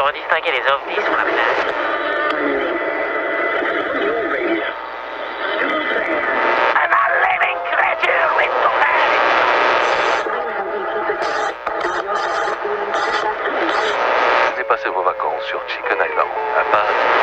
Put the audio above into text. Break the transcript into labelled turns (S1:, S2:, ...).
S1: redistinguer les ovnis sur la plage. I'm a living creature with no
S2: Passez vos vacances sur Chicken Island, à Paris.